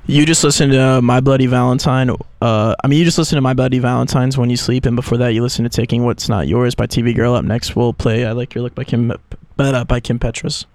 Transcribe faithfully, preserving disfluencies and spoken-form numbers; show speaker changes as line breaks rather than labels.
You just listen to uh, My Bloody Valentine. Uh, I mean, you just listen to My Bloody Valentines when you sleep, and before that, you listen to Taking What's Not Yours by T V Girl. Up next, we'll play I Like Your Look by Kim, uh, by Kim Petras.